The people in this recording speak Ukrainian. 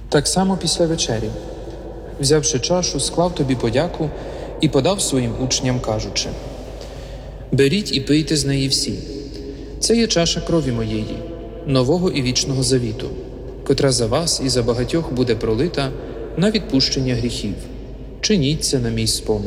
Так само після вечері, взявши чашу, склав тобі подяку і подав своїм учням, кажучи: «Беріть і пийте з неї всі. Це є чаша крові моєї, нового і вічного завіту, котра за вас і за багатьох буде пролита на відпущення гріхів. Чиніть це на мій спомин».